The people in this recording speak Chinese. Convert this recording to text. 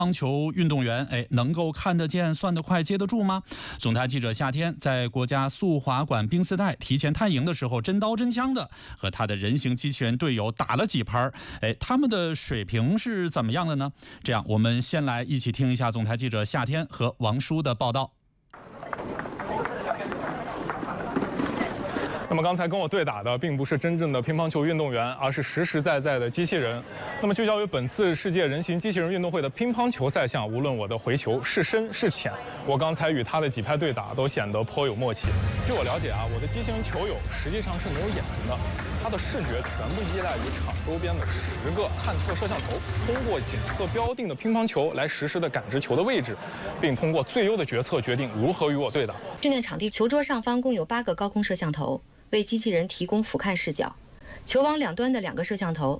乓球运动员能够看得见、算得快、接得住吗？总台记者夏天在国家速滑馆冰丝带提前探营的时候，真刀真枪的和他的人形机器人队友打了几盘，他们的水平是怎么样的呢？这样，我们先来一起听一下总台记者夏天和王舒的报道。 那么刚才跟我对打的并不是真正的乒乓球运动员，而是实实在在的机器人。那么聚焦于本次世界人形机器人运动会的乒乓球赛项，无论我的回球是深是浅，我刚才与他的几拍对打都显得颇有默契。据我了解啊，我的机器人球友实际上是没有眼睛的，他的视觉全部依赖于场周边的10个探测摄像头，通过检测标定的乒乓球来实时的感知球的位置，并通过最优的决策决定如何与我对打。 训练场地球桌上方共有8个高空摄像头，为机器人提供俯瞰视角。球网两端的2个摄像头